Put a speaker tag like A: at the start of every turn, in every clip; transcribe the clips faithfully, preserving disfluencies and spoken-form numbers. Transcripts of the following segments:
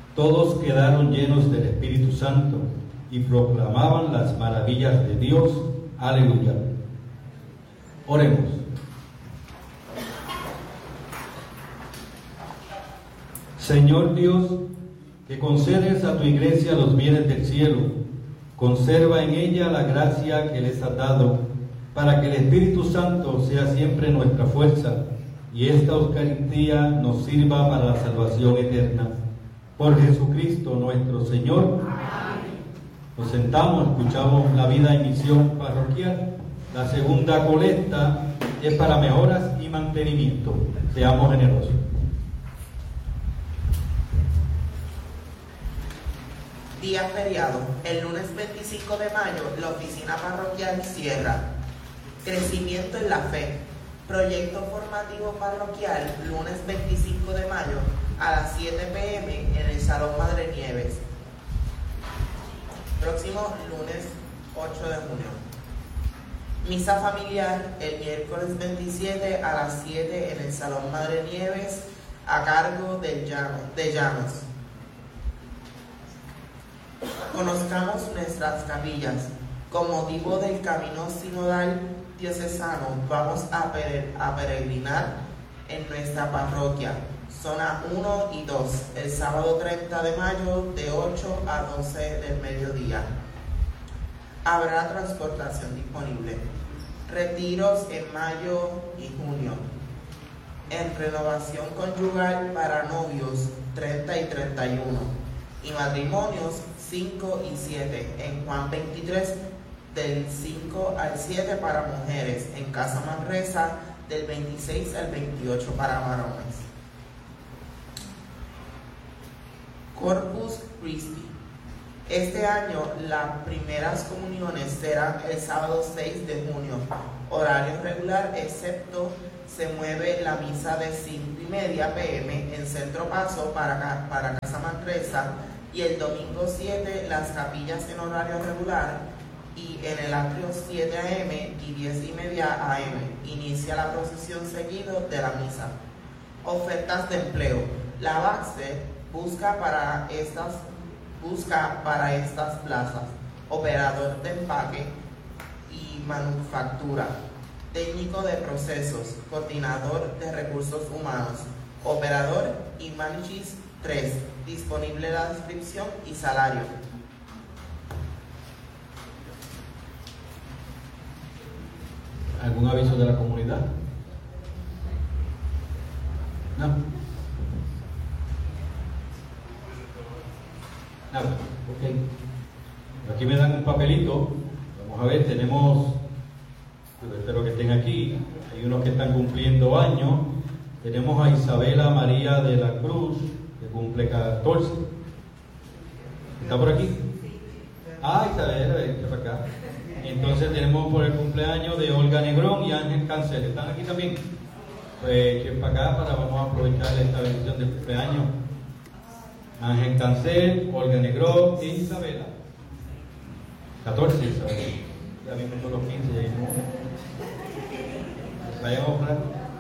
A: Todos quedaron llenos del Espíritu Santo y proclamaban las maravillas de Dios. Aleluya. Oremos. Señor Dios, que concedes a tu iglesia los bienes del cielo, conserva en ella la gracia que les has dado, para que el Espíritu Santo sea siempre nuestra fuerza y esta Eucaristía nos sirva para la salvación eterna. Por Jesucristo nuestro Señor. Amén. Nos sentamos, escuchamos la vida y misión parroquial. La segunda colecta es para mejoras y mantenimiento. Seamos generosos.
B: Día feriado. El lunes veinticinco de mayo, la oficina parroquial cierra. Crecimiento en la fe. Proyecto formativo parroquial, lunes veinticinco de mayo a las siete pe eme en el Salón Madre Nieves. Próximo lunes ocho de junio. Misa familiar el miércoles veintisiete a las siete en el Salón Madre Nieves a cargo de Llanos. De Llanos. Conozcamos nuestras capillas. Con motivo del camino sinodal diocesano, vamos a, pere, a peregrinar en nuestra parroquia, zona uno y dos, el sábado treinta de mayo de ocho a doce del mediodía. Habrá transportación disponible. Retiros en mayo y junio. En renovación conyugal para novios treinta y treinta y uno. Y matrimonios cinco y siete en Juan veintitrés, del cinco al siete para mujeres, en Casa Manresa del veintiséis al veintiocho para varones. Corpus Christi. Este año las primeras comuniones serán el sábado seis de junio, horario regular, excepto se mueve la misa de cinco y media pe eme en Centro Paso para, para Casa Manresa, y el domingo siete las capillas en horario regular, y en el atrio siete a eme y diez y media a eme. Inicia la procesión seguido de la misa. Ofertas de empleo. La BACSE busca para estas, busca para estas plazas operador de empaque y manufactura, técnico de procesos, coordinador de recursos humanos, operador y manchis tres. Disponible la descripción y salario.
A: ¿Algún aviso de la comunidad? No. Nada, ok. Aquí me dan un papelito. Vamos a ver, tenemos, yo espero que estén aquí. Hay unos que están cumpliendo años. Tenemos a Isabela María de la Cruz, que cumple catorce. ¿Está por aquí? Ah, Isabela, vente para acá. Entonces tenemos por el cumpleaños de Olga Negrón y Ángel Cancel. ¿Están aquí también? Pues echen para acá para vamos a aprovechar esta bendición del cumpleaños. Ángel Cancel, Olga Negrón e Isabela. catorce, Isabela. Ya vimos los quince, ya vimos. Vayan a orar.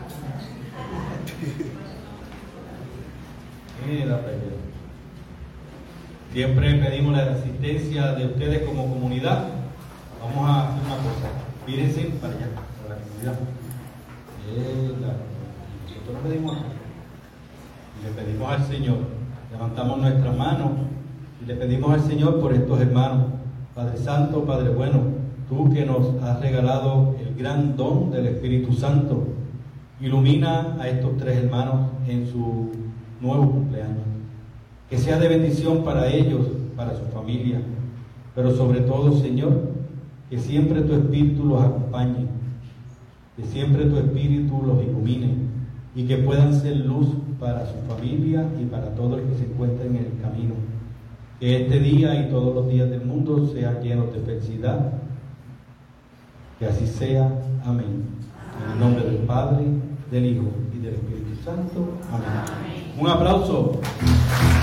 A: Mira, Pedro. Siempre pedimos la asistencia de ustedes como comunidad. Vamos a hacer una cosa, mírense para allá, para la comunidad. Eh, la, nosotros pedimos acá. Y le pedimos al Señor, levantamos nuestras manos y le pedimos al Señor por estos hermanos. Padre Santo, Padre bueno, tú que nos has regalado el gran don del Espíritu Santo, ilumina a estos tres hermanos en su nuevo cumpleaños. Que sea de bendición para ellos, para su familia, pero sobre todo, Señor, que siempre tu Espíritu los acompañe, que siempre tu Espíritu los ilumine y que puedan ser luz para su familia y para todo el que se encuentre en el camino. Que este día y todos los días del mundo sean llenos de felicidad. Que así sea. Amén. En el nombre del Padre, del Hijo y del Espíritu Santo. Amén. Un aplauso.